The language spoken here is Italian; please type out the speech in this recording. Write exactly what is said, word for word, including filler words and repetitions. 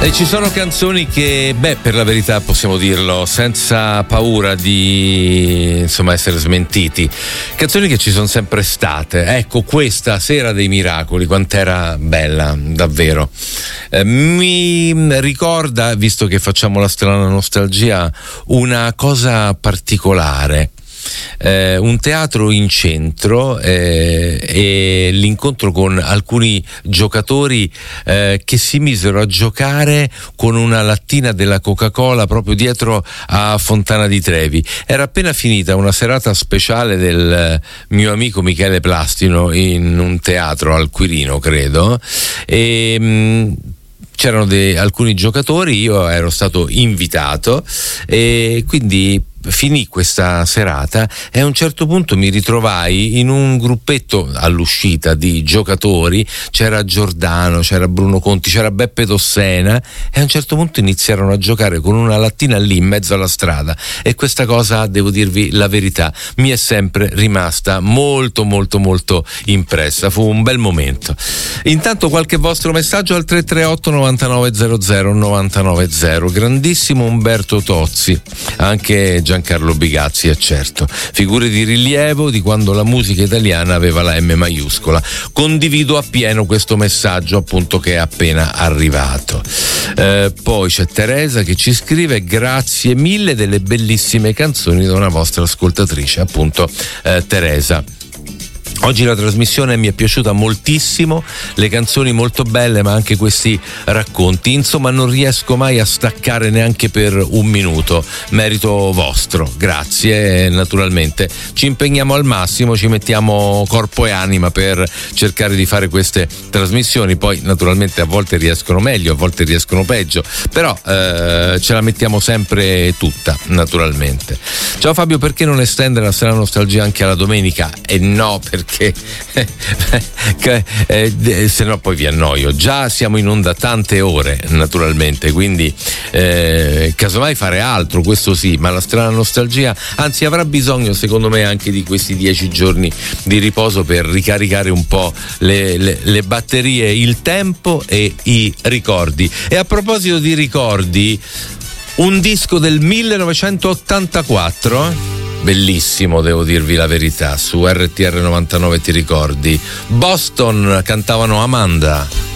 E ci sono canzoni che, beh, per la verità possiamo dirlo senza paura di insomma essere smentiti, canzoni che ci sono sempre state. Ecco, questa Sera dei Miracoli, quant'era bella, davvero. Eh, mi ricorda, visto che facciamo la strana nostalgia, una cosa particolare. Eh, un teatro in centro eh, e l'incontro con alcuni giocatori eh, che si misero a giocare con una lattina della Coca-Cola proprio dietro a Fontana di Trevi. Era appena finita una serata speciale del mio amico Michele Plastino in un teatro al Quirino, credo, e mh, c'erano dei, alcuni giocatori, io ero stato invitato e quindi finì questa serata e a un certo punto mi ritrovai in un gruppetto all'uscita di giocatori, c'era Giordano, c'era Bruno Conti, c'era Beppe Dossena, e a un certo punto iniziarono a giocare con una lattina lì in mezzo alla strada, e questa cosa, devo dirvi la verità, mi è sempre rimasta molto molto molto impressa. Fu un bel momento. Intanto qualche vostro messaggio al tre tre otto novantanove zero zero novantanove zero. Grandissimo Umberto Tozzi, anche Giancarlo Bigazzi, è certo, figure di rilievo di quando la musica italiana aveva la M maiuscola. Condivido appieno questo messaggio, appunto, che è appena arrivato. Eh, poi c'è Teresa che ci scrive: grazie mille delle bellissime canzoni da una vostra ascoltatrice, appunto eh, Teresa. Oggi la trasmissione mi è piaciuta moltissimo, le canzoni molto belle, ma anche questi racconti. Insomma, non riesco mai a staccare neanche per un minuto. Merito vostro, grazie. Naturalmente ci impegniamo al massimo, ci mettiamo corpo e anima per cercare di fare queste trasmissioni. Poi naturalmente a volte riescono meglio, a volte riescono peggio, però eh, ce la mettiamo sempre tutta, naturalmente. Ciao Fabio, perché non estendere la strana nostalgia anche alla domenica? E no, perché Che, che eh, se no poi vi annoio. Già siamo in onda tante ore, naturalmente, quindi eh, casomai fare altro, questo sì, ma la strana nostalgia, anzi, avrà bisogno secondo me anche di questi dieci giorni di riposo per ricaricare un po' le, le, le batterie, il tempo e i ricordi. E a proposito di ricordi, un disco del millenovecentottantaquattro, bellissimo, devo dirvi la verità, su R T R novantanove, ti ricordi? Boston cantavano Amanda.